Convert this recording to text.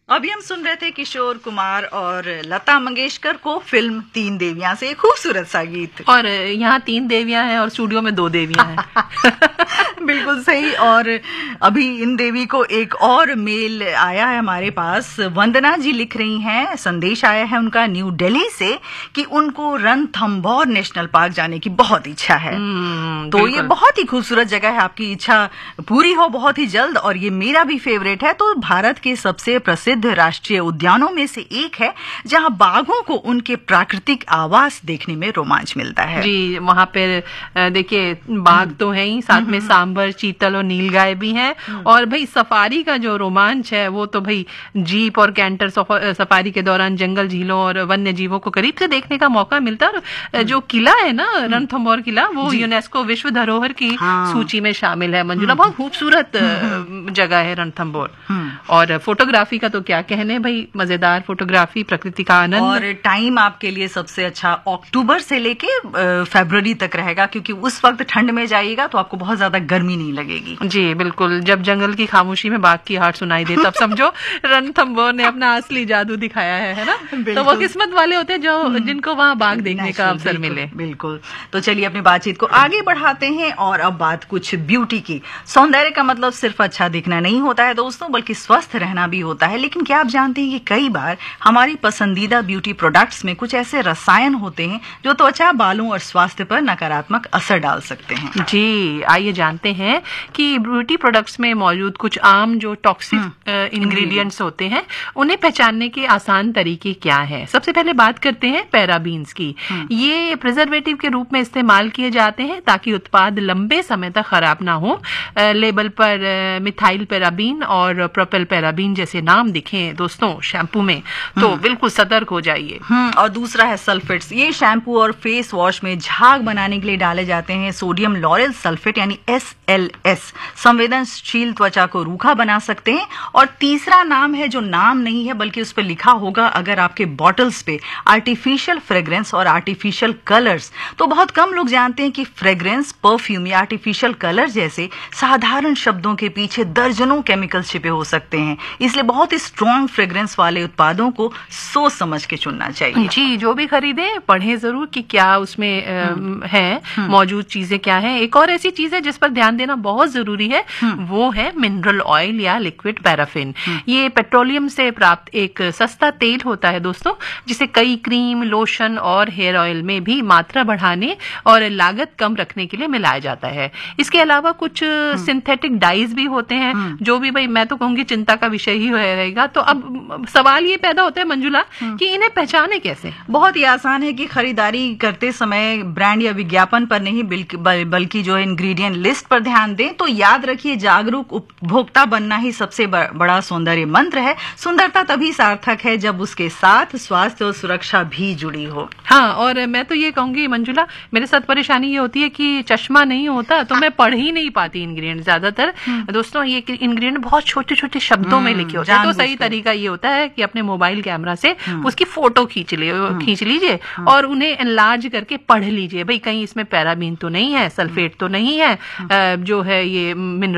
अभी हम सुन रहे थे किशोर कुमार और लता मंगेशकर को फिल्म तीन देवियां से, खूबसूरत सा गीत। और यहाँ 3 देवियां हैं और स्टूडियो में 2 देवियां हैं। बिल्कुल सही। और अभी इन देवी को एक और मेल आया है हमारे पास। वंदना जी लिख रही हैं, संदेश आया है उनका न्यू दिल्ली से कि उनको रणथंभौर नेशनल पार्क जाने की बहुत इच्छा है। तो ये बहुत ही खूबसूरत जगह है, आपकी इच्छा पूरी हो बहुत ही जल्द। और ये मेरा भी फेवरेट है। तो भारत के सबसे प्रसिद्ध राष्ट्रीय उद्यानों में से एक है जहां बाघों को उनके प्राकृतिक आवास देखने में रोमांच मिलता है। जी, वहां पर देखिए बाघ तो है ही, साथ में सांबर, चीतल और नीलगाय भी हैं। और भाई सफारी का जो रोमांच है वो तो भाई जीप और कैंटर सफारी के दौरान जंगल, झीलों और वन्य जीवों को करीब से देखने का मौका मिलता है। और जो किला है ना, रणथंभौर किला, वो यूनेस्को विश्व धरोहर की सूची में शामिल है। मंजुला, बहुत खूबसूरत जगह है रणथंभौर। और फोटोग्राफी का तो क्या कहने भाई, मजेदार फोटोग्राफी, प्रकृति का आनंद। और टाइम आपके लिए सबसे अच्छा अक्टूबर से लेके फरवरी तक रहेगा, क्योंकि उस वक्त ठंड में जाइएगा तो आपको बहुत ज्यादा गर्मी नहीं लगेगी। जी बिल्कुल, जब जंगल की खामोशी में बाघ की हाट सुनाई दे तब समझो रणथंभौर ने अपना असली जादू दिखाया है ना। तो वो किस्मत वाले होते हैं जो जिनको वहाँ बाघ देखने का अवसर मिले। बिल्कुल। तो चलिए अपनी बातचीत को आगे बढ़ाते हैं और अब बात कुछ ब्यूटी की। सौंदर्य का मतलब सिर्फ अच्छा दिखना नहीं होता है दोस्तों, बल्कि स्वस्थ रहना भी होता है। लेकिन क्या आप जानते हैं कि कई बार हमारी पसंदीदा ब्यूटी प्रोडक्ट्स में कुछ ऐसे रसायन होते हैं जो त्वचा, बालों और स्वास्थ्य पर नकारात्मक असर डाल सकते हैं। जी, आइए जानते हैं कि ब्यूटी प्रोडक्ट्स में मौजूद कुछ आम जो टॉक्सिक इंग्रेडिएंट्स होते हैं उन्हें पहचानने के आसान तरीके क्या हैं। सबसे पहले बात करते हैं पैराबीन्स की। ये प्रिजर्वेटिव के रूप में इस्तेमाल किए जाते हैं ताकि उत्पाद लंबे समय तक खराब ना हो। लेबल पर मिथाइल पैराबीन और प्रोपेल पैराबीन जैसे नाम दिखें दोस्तों शैम्पू में तो बिल्कुल सतर्क हो जाइए। और दूसरा है सल्फेट्स। ये शैम्पू और फेस वॉश में झाग बनाने के लिए डाले जाते हैं। सोडियम लॉरेल सल्फेट यानी SLS संवेदनशील त्वचा को रूखा बना सकते हैं। और तीसरा नाम है जो नाम नहीं है बल्कि उस पर लिखा होगा अगर आपके बॉटल्स पे, आर्टिफिशियल फ्रेग्रेंस और आर्टिफिशियल कलर्स। तो बहुत कम लोग जानते हैं कि फ्रेग्रेंस, परफ्यूम या आर्टिफिशियल कलर जैसे साधारण शब्दों के पीछे दर्जनों केमिकल्स छिपे हो सकते हैं। इसलिए बहुत ही स्ट्रॉन्ग फ्रेग्रेंस वाले उत्पादों को सोच समझ के चुनना चाहिए। जी, जो भी खरीदें पढ़ें जरूर कि क्या उसमें है, मौजूद चीजें क्या हैं। एक और ऐसी चीज है जिस पर ध्यान देना बहुत जरूरी है, वो है मिनरल ऑयल या लिक्विड पैराफिन। ये पेट्रोलियम से प्राप्त एक सस्ता तेल होता है दोस्तों, जिसे कई क्रीम, लोशन और हेयर ऑयल में भी मात्रा बढ़ाने और लागत कम रखने के लिए मिलाया जाता है। इसके अलावा कुछ सिंथेटिक डाइज भी होते हैं जो भी भाई मैं तो कहूंगी चिंता का विषय ही रहेगा। तो अब सवाल ये पैदा होता है मंजुला कि इन्हें पहचाने कैसे। बहुत ही आसान है कि खरीदारी करते समय ब्रांड या विज्ञापन पर नहीं बल्कि जो इंग्रेडिएंट लिस्ट पर ध्यान दें। तो याद रखिए, जागरूक उपभोक्ता बनना ही सबसे बड़ा सौंदर्य मंत्र है। सुंदरता तभी सार्थक है जब उसके साथ स्वास्थ्य और सुरक्षा भी जुड़ी हो। हाँ, और मैं तो ये कहूंगी मंजुला, मेरे साथ परेशानी ये होती है कि चश्मा नहीं होता तो मैं पढ़ ही नहीं पाती इंग्रेडिएंट। ज्यादातर दोस्तों ये इंग्रेडिएंट बहुत छोटे छोटे शब्दों में लिखे होते हैं। तो सही तरीका ये होता है कि अपने मोबाइल कैमरा से उसकी फोटो खींच लीजिए और उन्हें एनलार्ज करके पढ़ लीजिए। भाई कहीं इसमें पैराबीन तो नहीं है, सल्फेट तो नहीं है, जो है ये मिनरल